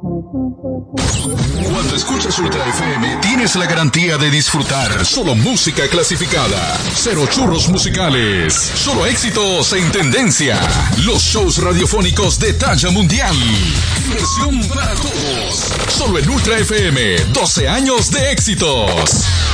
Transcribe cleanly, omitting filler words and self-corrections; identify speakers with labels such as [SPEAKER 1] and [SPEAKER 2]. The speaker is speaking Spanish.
[SPEAKER 1] Cuando escuchas Ultra FM, tienes la garantía de disfrutar solo música clasificada. Cero churros musicales. Solo éxitos en tendencia. Los shows radiofónicos de talla mundial. Diversión para todos. Solo en Ultra FM. 12 años de éxitos.